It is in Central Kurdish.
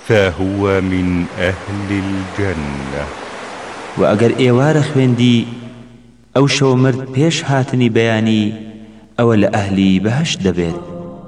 فهو من أهل الجنة. وأجر إيوار خويندي أو شو مرد بيش هاتني بياني أو لأهلي بهش دبيت.